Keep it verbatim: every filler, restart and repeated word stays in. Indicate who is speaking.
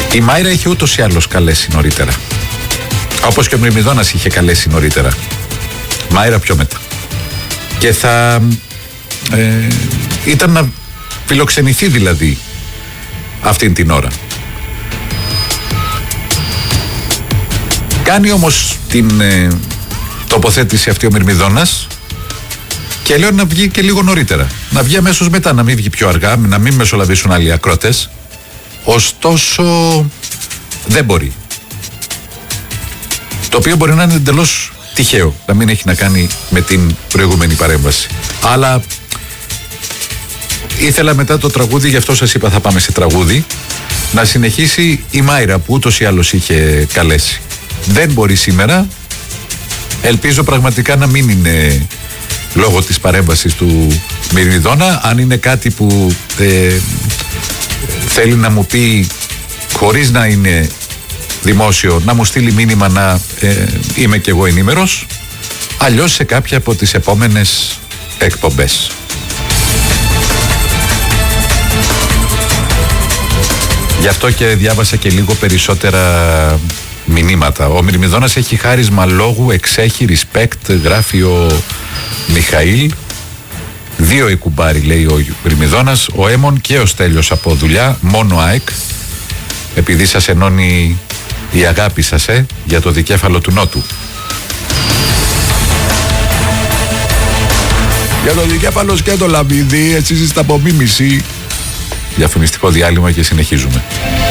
Speaker 1: Η Μάιρα είχε ούτως ή άλλως καλέσει νωρίτερα. Όπως και ο Μυρμηδόνας είχε καλέσει νωρίτερα. Μάιρα πιο μετά. Και θα ε, ήταν να φιλοξενηθεί δηλαδή αυτήν την ώρα. Κάνει όμως την ε, τοποθέτηση αυτή ο Μυρμηδόνας και λέω να βγει και λίγο νωρίτερα. Να βγει αμέσως μετά, να μην βγει πιο αργά, να μην μεσολαβήσουν άλλοι ακρότες. Ωστόσο δεν μπορεί. Το οποίο μπορεί να είναι εντελώς τυχαίο, να μην έχει να κάνει με την προηγούμενη παρέμβαση. Αλλά ήθελα μετά το τραγούδι, γι' αυτό σας είπα θα πάμε σε τραγούδι, να συνεχίσει η Μάιρα που ούτως ή άλλως είχε καλέσει. Δεν μπορεί σήμερα. Ελπίζω πραγματικά να μην είναι λόγω της παρέμβασης του Μυρμηδόνα. Αν είναι κάτι που ε, θέλει να μου πει χωρίς να είναι δημόσιο, να μου στείλει μήνυμα να ε, είμαι κι εγώ ενήμερος, αλλιώς σε κάποια από τις επόμενες εκπομπές. Γι' αυτό και διάβασα και λίγο περισσότερα μηνύματα. Ο Μυρμηδόνας έχει χάρισμα λόγου, εξέχει, respect, γράφει ο Μιχαήλ. Δύο η κουμπάρι, λέει ο Μυρμηδόνας, ο Έμον και ο Στέλιος από δουλειά, μόνο ΑΕΚ, επειδή σας ενώνει η αγάπη σας ε, για το δικέφαλο του Νότου.
Speaker 2: Για το δικέφαλο σκέτο Λαμπίδη, εσείς είστε από μίμηση.
Speaker 1: Διαφημιστικό διάλειμμα και συνεχίζουμε.